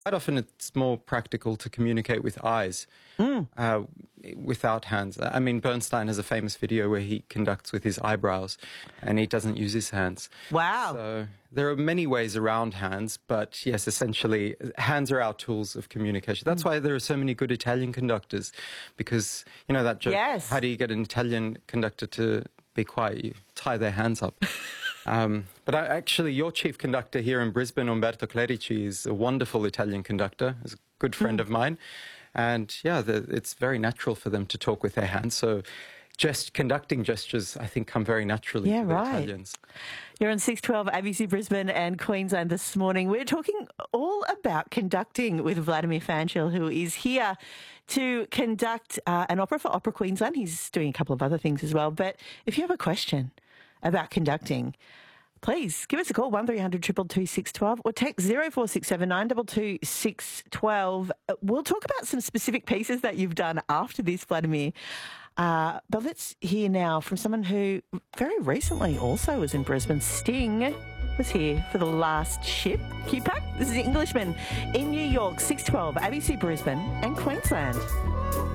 Quite often it's more practical to communicate with eyes without hands. I mean, Bernstein has a famous video where he conducts with his eyebrows and he doesn't use his hands. Wow. So there are many ways around hands, but yes, essentially, hands are our tools of communication. That's why there are so many good Italian conductors, because, you know, that joke, Yes. how do you get an Italian conductor to be quiet? You tie their hands up. But actually, your chief conductor here in Brisbane, Umberto Clerici, is a wonderful Italian conductor. He's a good friend of mine. And yeah, it's very natural for them to talk with their hands. So conducting gestures, I think, come very naturally to the Italians. You're on 612 ABC Brisbane and Queensland this morning. We're talking all about conducting with Vladimir Fanchil, who is here to conduct an opera for Opera Queensland. He's doing a couple of other things as well. But if you have a question about conducting, please give us a call, 1300 222 612, or text 0467 922 612. We'll talk about some specific pieces that you've done after this, Vladimir. But let's hear now from someone who very recently also was in Brisbane. Sting was here for The Last Ship. QPAC, this is the Englishman in New York, 612 ABC Brisbane and Queensland.